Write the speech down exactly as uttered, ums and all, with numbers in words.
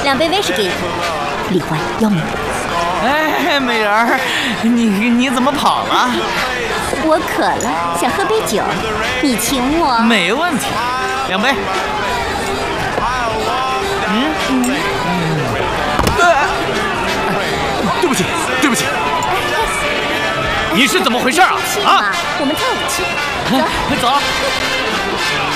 两杯威士忌，李欢要吗？ 哎，美人儿，你你怎么跑了？ 我渴了，想喝杯酒，你请我。 没问题，两杯。嗯嗯嗯。对不起，对不起。你是怎么回事啊？啊！ 我们跳舞去，走走。